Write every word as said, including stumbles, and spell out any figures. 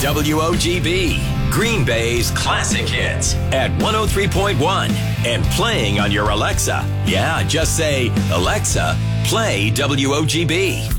W O G B, Green Bay's classic hits at one oh three point one and playing on your Alexa. Yeah, just say, Alexa, play W O G B.